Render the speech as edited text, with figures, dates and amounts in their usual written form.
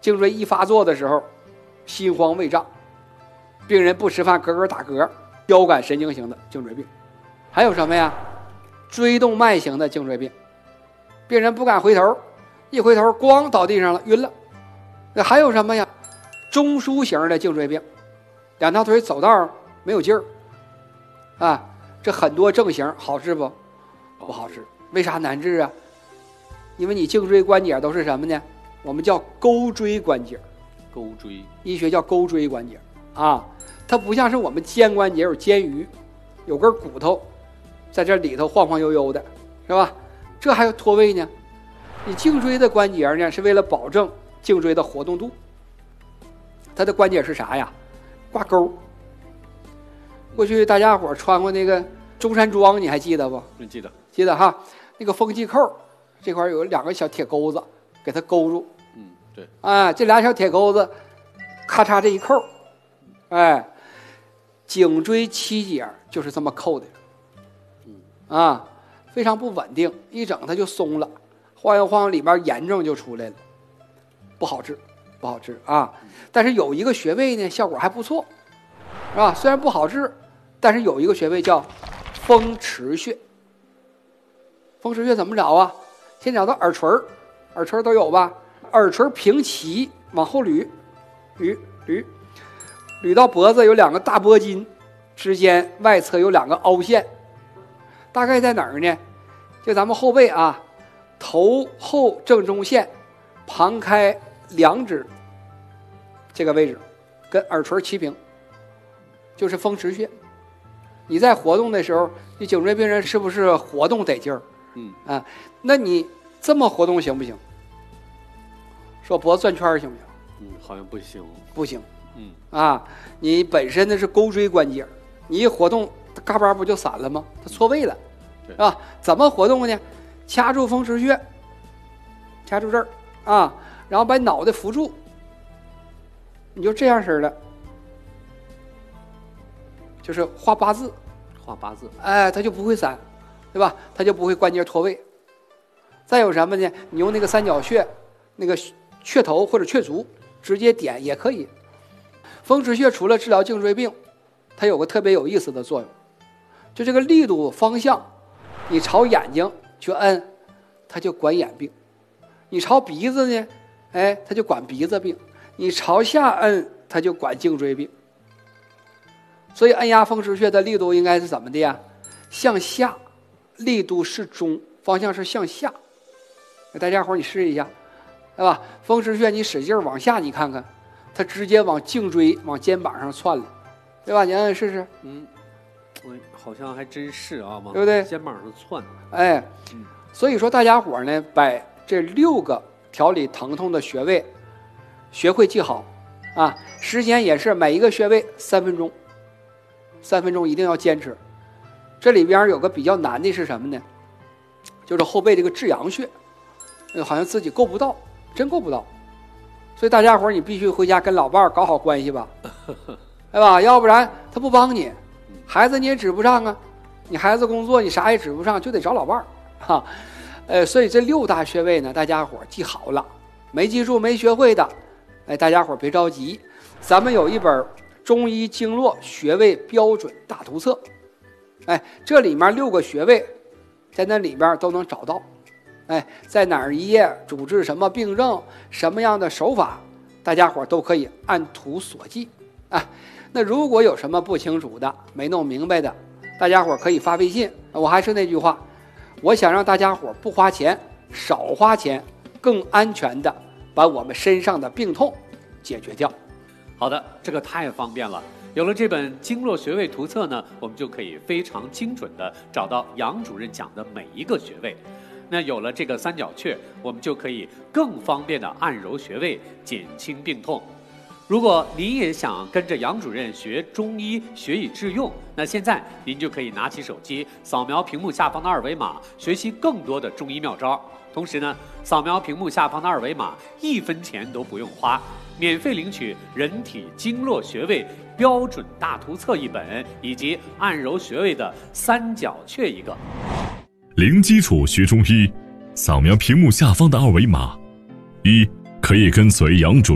颈椎一发作的时候，心慌胃胀，病人不吃饭咯咯打嗝，交感神经型的颈椎病。还有什么呀？椎动脉型的颈椎病，病人不敢回头，一回头咣倒地上了，晕了。那还有什么呀？中枢型的颈椎病，两条腿走道没有劲儿啊，这很多症型好治不？不好治。为啥难治啊？因为你颈椎关节都是什么呢？我们叫钩椎关节。 钩椎， 医学叫钩椎关节啊，它不像是我们肩关节有肩盂，有根骨头在这里头晃晃悠悠的，是吧？这还有脱位呢。你颈椎的关节呢，是为了保证颈椎的活动度。它的关节是啥呀？挂钩。过去大家伙穿过那个中山装，你还记得不？ 记得， 记得哈。那个风气扣这块有两个小铁钩子，给它勾住。 对。 啊，这俩小铁钩子，咔嚓这一扣，哎，颈椎七节就是这么扣的。啊，非常不稳定，一整它就松了，晃悠晃里边炎症就出来了，不好治，不好治啊。但是有一个穴位呢，效果还不错，是吧？虽然不好治，但是有一个穴位叫风池穴。风池穴怎么找啊？先找到耳垂，耳垂都有吧？耳垂平齐往后捋，捋到脖子有两个大脖筋，之间外侧有两个凹陷。大概在哪儿呢？就咱们后背啊，头后正中线旁开2指这个位置，跟耳垂齐平，就是风池穴。你在活动的时候，你颈椎病人是不是活动得劲儿？那你这么活动行不行？说脖子转圈行不行？ 好像不行。 不行。你本身的是钩椎关节，你一活动，嘎巴不就散了吗？它错位了，是吧？怎么活动呢？掐住风池穴，掐住这儿啊，然后把脑袋扶住，你就这样式的，就是画8字， 画8字， 哎，它就不会散，对吧？它就不会关节脱位。再有什么呢？你用那个三角穴，那个雀头或者雀足直接点也可以。风池穴除了治疗颈椎病，它有个特别有意思的作用，就这个力度方向，你朝眼睛去摁，它就管眼病；你朝鼻子呢，哎，它就管鼻子病；你朝下摁，它就管颈椎病。所以按压风池穴的力度应该是怎么的呀？向下，力度适中，方向是向下。大家伙你试一下，对吧？风池穴你使劲往下，你看看，它直接往颈椎、往肩膀上窜了，对吧？你按按试试。 好像还真是啊， 对不对？ 肩膀上窜。 哎，所以说大家伙呢，把这6个调理疼痛的穴位学会记好啊，时间也是每一个穴位3分钟，3分钟一定要坚持。这里边有个比较难的是什么呢？就是后背这个至阳穴，好像自己够不到，真够不到。所以大家伙你必须回家跟老伴儿搞好关系吧，对吧？要不然他不帮你，孩子你也指不上啊。你孩子工作你啥也指不上，就得找老伴儿哈。所以这6大穴位呢，大家伙记好了，没记住没学会的，大家伙别着急，咱们有一本中医经络穴位标准大图册，这里面6个穴位在那里边都能找到，在哪儿一页主治什么病症，什么样的手法，大家伙都可以按图索骥。那如果有什么不清楚的没弄明白的，大家伙可以发微信。我还是那句话，我想让大家伙不花钱，少花钱，更安全的把我们身上的病痛解决掉。 好的，这个太方便了。有了这本经络穴位图册呢，我们就可以非常精准的找到杨主任讲的每一个穴位。那有了这个三角穴，我们就可以更方便的按揉穴位，减轻病痛。如果您也想跟着杨主任学中医，学以致用，那现在您就可以拿起手机，扫描屏幕下方的2维码，学习更多的中医妙招。同时呢，扫描屏幕下方的2维码，1分钱都不用花，免费领取人体经络穴位标准大图册1本，以及按揉穴位的三角穴1个。 零基础学中医，扫描屏幕下方的2维码，1可以跟随杨主